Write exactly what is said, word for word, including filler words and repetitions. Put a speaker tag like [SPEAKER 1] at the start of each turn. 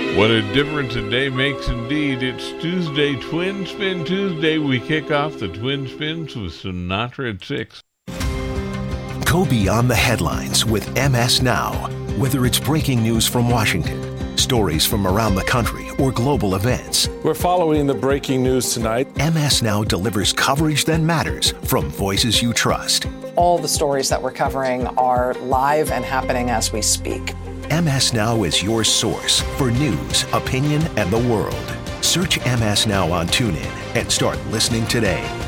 [SPEAKER 1] What a difference a day makes indeed. It's Tuesday, Twin Spin Tuesday. We kick off the Twin Spins with Sinatra at six.
[SPEAKER 2] Go beyond the headlines with M S Now. Whether it's breaking news from Washington, stories from around the country, or global events.
[SPEAKER 3] We're following the breaking news tonight.
[SPEAKER 2] M S Now delivers coverage that matters from voices you trust.
[SPEAKER 4] All the stories that we're covering are live and happening as we speak.
[SPEAKER 2] M S Now is your source for news, opinion, and the world. Search M S Now on TuneIn and start listening today.